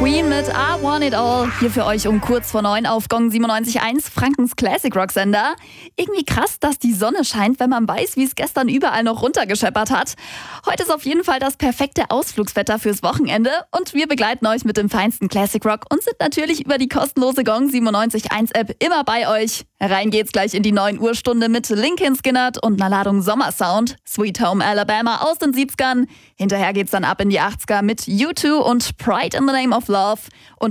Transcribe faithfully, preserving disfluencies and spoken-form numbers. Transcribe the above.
Queen mit I Want It All. Hier für euch um kurz vor neun auf Gong siebenundneunzig Komma eins, Frankens Classic Rock Sender. Irgendwie krass, dass die Sonne scheint, wenn man weiß, wie es gestern überall noch runtergescheppert hat. Heute ist auf jeden Fall das perfekte Ausflugswetter fürs Wochenende und wir begleiten euch mit dem feinsten Classic Rock und sind natürlich über die kostenlose Gong siebenundneunzig Komma eins App immer bei euch. Rein geht's gleich in die neun Uhr Stunde mit Linkin Skynyrd und einer Ladung Sommersound. Sweet Home Alabama aus den siebzigern. Hinterher geht's dann ab in die achtziger mit U zwei und Pride in the Name of Love. Und